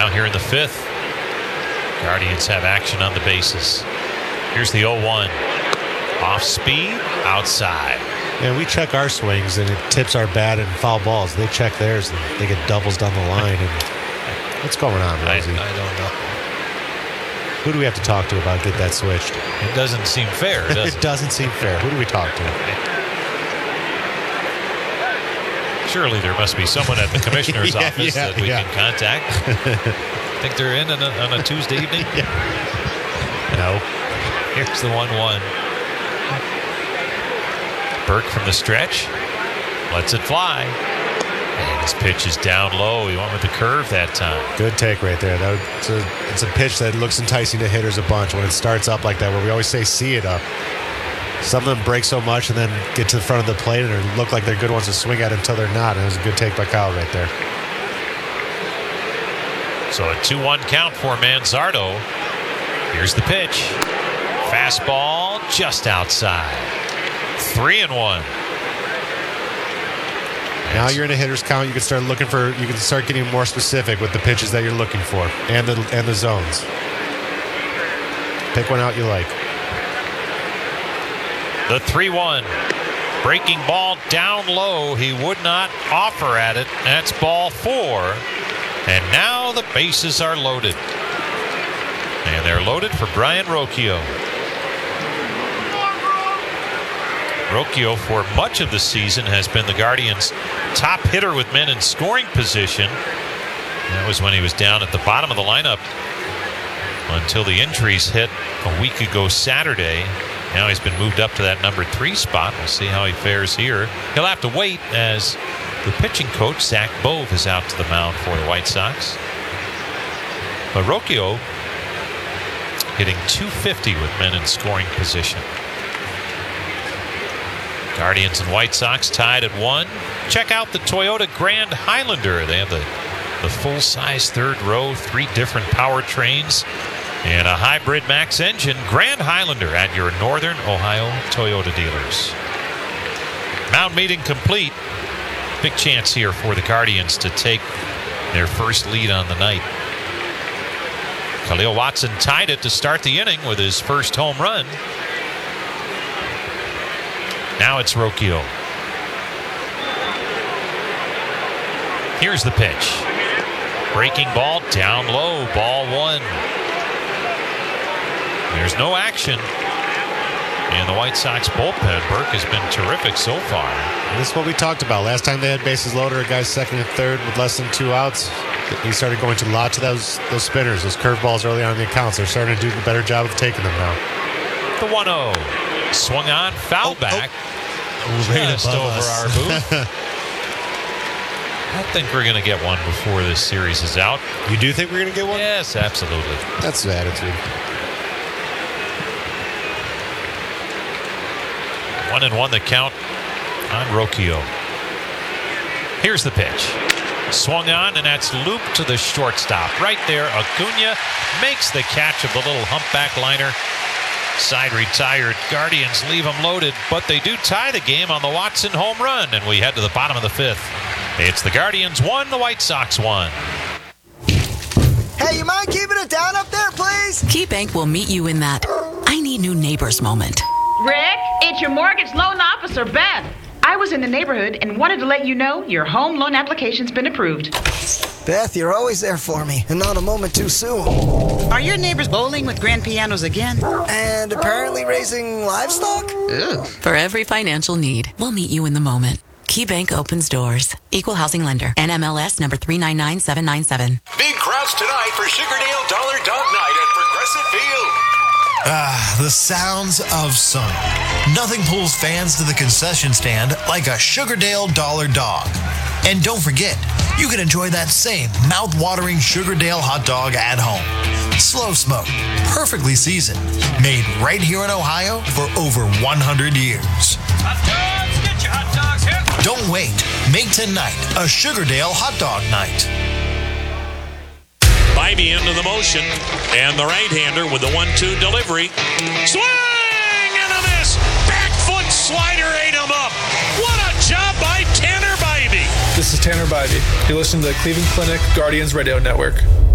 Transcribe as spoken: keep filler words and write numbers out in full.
Now here in the fifth, Guardians have action on the bases. Here's the oh one. Off speed, outside. And we check our swings, and it tips our bat and foul balls. They check theirs, and they get doubles down the line. And what's going on, Rosie? I, I don't know. Who do we have to talk to about get that switched? It doesn't seem fair, does it? It doesn't seem fair. Who do we talk to? Surely there must be someone at the commissioner's yeah, office yeah, that we yeah. can contact. Think they're in on a, on a Tuesday evening? Yeah. No. Here's the one one. Burke from the stretch. Lets it fly. And his pitch is down low. He went with the curve that time. Good take right there. That, it's, a, it's a pitch that looks enticing to hitters a bunch when it starts up like that, where we always say see it up. Some of them break so much and then get to the front of the plate and look like they're good ones to swing at until they're not. And it was a good take by Kyle right there. So a two one count for Manzardo. Here's the pitch. Fastball just outside. Three and one. Now you're in a hitter's count. You can start looking for. You can start getting more specific with the pitches that you're looking for and the and the zones. Pick one out you like. The three one. Breaking ball down low. He would not offer at it. That's ball four. And now the bases are loaded. And they're loaded for Brayan Rocchio. Rocchio, for much of the season, has been the Guardians' top hitter with men in scoring position. That was when he was down at the bottom of the lineup until the injuries hit a week ago Saturday. Now he's been moved up to that number three spot. We'll see how he fares here. He'll have to wait as the pitching coach, Zach Bove, is out to the mound for the White Sox. But Rocchio hitting two fifty with men in scoring position. Guardians and White Sox tied at one. Check out the Toyota Grand Highlander. They have the, the full-size third row, three different powertrains, and a hybrid max engine. Grand Highlander at your Northern Ohio Toyota dealers. Mound meeting complete. Big chance here for the Guardians to take their first lead on the night. Khalil Watson tied it to start the inning with his first home run. Now it's Rocchio. Here's the pitch. Breaking ball down low. Ball one. There's no action. And the White Sox bullpen, Burke, has been terrific so far. And this is what we talked about. Last time they had bases loaded, a guy second and third with less than two outs. He started going to lots of those, those spinners, those curveballs early on in the accounts. They're starting to do a better job of taking them now. The one oh. Swung on, foul oh, back. Oh. Right Just over us. our booth. I think we're going to get one before this series is out. You do think we're going to get one? Yes, absolutely. That's the attitude. One and one the count on Rocchio. Here's the pitch. Swung on, and that's looped to the shortstop. Right there, Acuna makes the catch of the little humpback liner. Side retired. Guardians leave them loaded, but they do tie the game on the Watson home run, and we head to the bottom of the fifth. It's the Guardians one, the White Sox one. Hey, you mind keeping it down up there, please? KeyBank will meet you in that I need new neighbors moment. Rick, it's your mortgage loan officer, Beth. I was in the neighborhood and wanted to let you know your home loan application's been approved. Beth, you're always there for me, and not a moment too soon. Are your neighbors bowling with grand pianos again? And apparently raising livestock? Ew. For every financial need, we'll meet you in the moment. KeyBank opens doors. Equal housing lender. N M L S number three nine nine seven nine seven. Big crowds tonight for Sugardale Dollar Dog Night at Progressive Field. Ah, the sounds of summer. Nothing pulls fans to the concession stand like a Sugardale Dollar Dog. And don't forget, you can enjoy that same mouth-watering Sugardale hot dog at home. Slow smoked, perfectly seasoned, made right here in Ohio for over one hundred years. Hot dogs, get your hot dogs here. Don't wait. Make tonight a Sugardale hot dog night. Bybee into the motion, and the right-hander with the one two delivery. Swing and a miss. Back foot slider ate him up. What a job by Tanner Bybee. This is Tanner Bybee. You're listening to the Cleveland Clinic Guardians Radio Network.